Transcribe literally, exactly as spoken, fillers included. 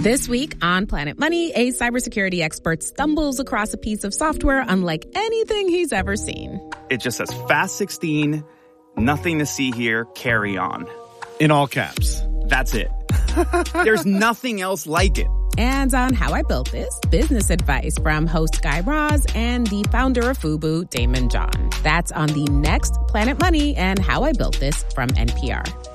This week on Planet Money, a cybersecurity expert stumbles across a piece of software unlike anything he's ever seen. It just says fast sixteen, nothing to see here, carry on. In all caps. That's it. There's nothing else like it. And on How I Built This, business advice from host Guy Raz and the founder of FUBU, Damon John. That's on the next Planet Money and How I Built This from N P R.